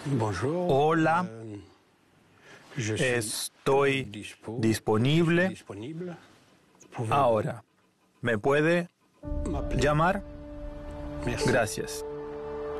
Hola, estoy disponible ahora. ¿Me puede llamar? Gracias.